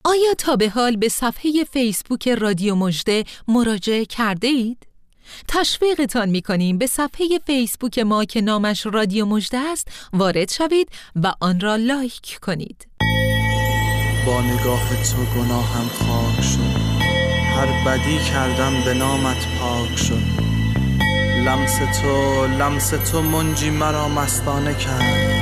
آیا تا به حال به صفحه فیسبوک رادیو مژده مراجعه کرده اید؟ تشویقتان می‌کنیم به صفحه فیسبوک ما که نامش رادیو مژده است وارد شوید و آن را لایک کنید. با نگاه تو گناهم خاک شد، هر بدی کردم به نامت پاک شد. لمس تو منجی مرا مستانه کرد،